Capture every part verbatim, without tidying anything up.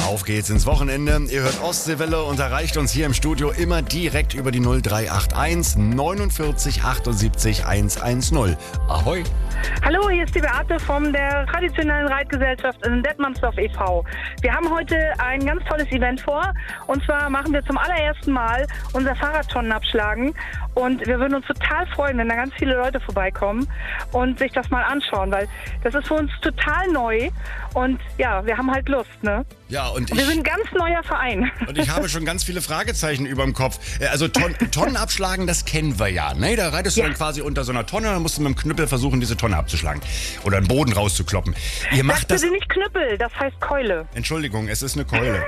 Auf geht's ins Wochenende. Ihr hört Ostseewelle und erreicht uns hier im Studio immer direkt über die null drei acht eins neunundvierzig achtundsiebzig hundertzehn. Ahoi! Hallo, hier ist die Beate von der traditionellen Reitgesellschaft in Detmandsdorf e V Wir haben heute ein ganz tolles Event vor. Und zwar machen wir zum allerersten Mal unser Fahrradtonnen abschlagen. Und wir würden uns total freuen, wenn da ganz viele Leute vorbeikommen und sich das mal anschauen, weil das ist für uns total neu. Und ja, wir haben halt Lust, ne? Ja, und ich, wir sind ein ganz neuer Verein. Und ich habe schon ganz viele Fragezeichen über dem Kopf. Also Ton, Tonnen abschlagen, das kennen wir ja. Ne? Da reitest du ja dann quasi unter so einer Tonne, dann musst du mit dem Knüppel versuchen, diese Tonne abzuschlagen. Oder den Boden rauszukloppen. Ihr macht das. Das ist nicht Knüppel, das heißt Keule. Entschuldigung, es ist eine Keule.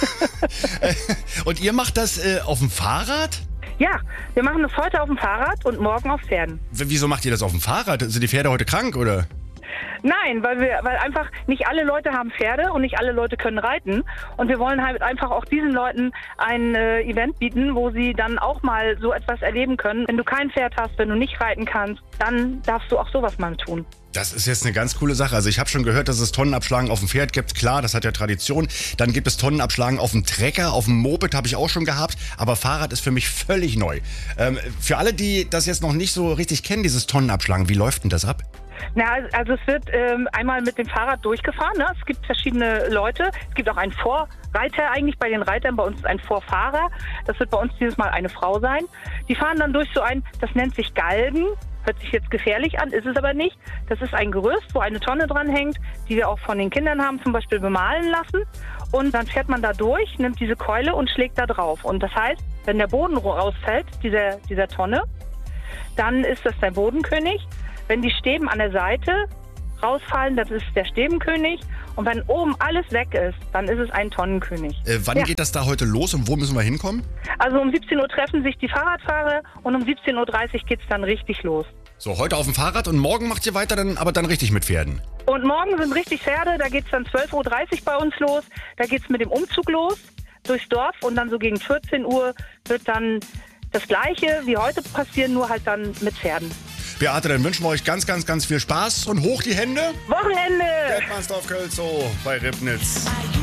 Und ihr macht das äh, auf dem Fahrrad? Ja, wir machen das heute auf dem Fahrrad und morgen auf Pferden. W- Wieso macht ihr das auf dem Fahrrad? Sind die Pferde heute krank, oder? Nein, weil wir, weil einfach nicht alle Leute haben Pferde und nicht alle Leute können reiten. Und wir wollen halt einfach auch diesen Leuten ein äh, Event bieten, wo sie dann auch mal so etwas erleben können. Wenn du kein Pferd hast, wenn du nicht reiten kannst, dann darfst du auch sowas mal tun. Das ist jetzt eine ganz coole Sache. Also ich habe schon gehört, dass es Tonnenabschlagen auf dem Pferd gibt. Klar, das hat ja Tradition. Dann gibt es Tonnenabschlagen auf dem Trecker, auf dem Moped habe ich auch schon gehabt. Aber Fahrrad ist für mich völlig neu. Ähm, für alle, die das jetzt noch nicht so richtig kennen, dieses Tonnenabschlagen, wie läuft denn das ab? Na, also es wird ähm, einmal mit dem Fahrrad durchgefahren. Ne? Es gibt verschiedene Leute. Es gibt auch einen Vorreiter eigentlich bei den Reitern. Bei uns ist ein Vorfahrer. Das wird bei uns dieses Mal eine Frau sein. Die fahren dann durch so ein, das nennt sich Galgen. Hört sich jetzt gefährlich an, ist es aber nicht. Das ist ein Gerüst, wo eine Tonne dran hängt, die wir auch von den Kindern haben zum Beispiel bemalen lassen. Und dann fährt man da durch, nimmt diese Keule und schlägt da drauf. Und das heißt, wenn der Boden rausfällt, dieser, dieser Tonne, dann ist das der Bodenkönig. Wenn die Stäben an der Seite rausfallen, das ist der Stäbenkönig. Und wenn oben alles weg ist, dann ist es ein Tonnenkönig. Äh, wann Ja. geht das da heute los und wo müssen wir hinkommen? Also um siebzehn Uhr treffen sich die Fahrradfahrer und um siebzehn Uhr dreißig geht es dann richtig los. So, heute auf dem Fahrrad und morgen macht ihr weiter, dann, aber dann richtig mit Pferden. Und morgen sind richtig Pferde, da geht es dann zwölf Uhr dreißig bei uns los. Da geht es mit dem Umzug los durchs Dorf und dann so gegen vierzehn Uhr wird dann das Gleiche wie heute passieren, nur halt dann mit Pferden. Beate, dann wünschen wir euch ganz, ganz, ganz viel Spaß und hoch die Hände. Wochenende! Detmandsdorf Kölzow bei Ribnitz.